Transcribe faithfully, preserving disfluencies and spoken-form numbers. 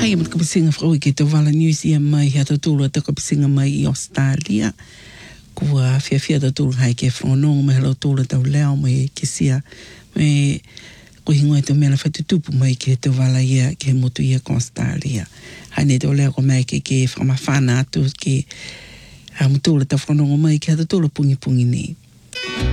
Hai mo ka pisinga frau ke te wala New Zealand mai ha to tula te ka pisinga mai i Australia. Kua fia fia to tula hai ke whanonga mai halo tula tau leo mai ke sia. Me ko hingoe te mena whatutupu mai ke te wala ia ke motu ia ko Australia. Hai ne te leo ko mai ke ke whamawhana atu ke a mutula ta whanonga mai ke ha to tula pungi pungi ni.